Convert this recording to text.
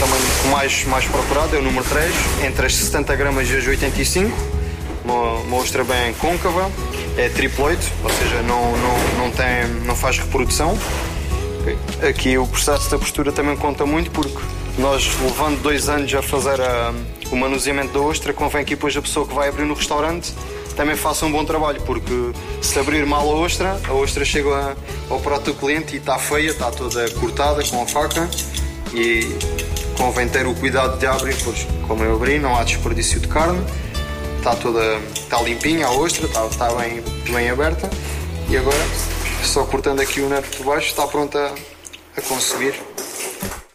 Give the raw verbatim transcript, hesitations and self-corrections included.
tamanho mais, mais procurado, é o número três, entre as setenta gramas e as oitenta e cinco. Uma, uma ostra bem côncava, é triploide, ou seja, não, não, não, tem, não faz reprodução. Okay. Aqui o processo da postura também conta muito, porque nós, levando dois anos a fazer a, o manuseamento da ostra, convém que depois a pessoa que vai abrir no restaurante também faça um bom trabalho, porque se abrir mal a ostra, a ostra chega ao prato do cliente e está feia, está toda cortada com a faca, e convém ter o cuidado de abrir, pois, como eu abri, não há desperdício de carne. Está toda, está limpinha a ostra, está, está bem, bem aberta, e agora, só cortando aqui o nervo de baixo, está pronta a conseguir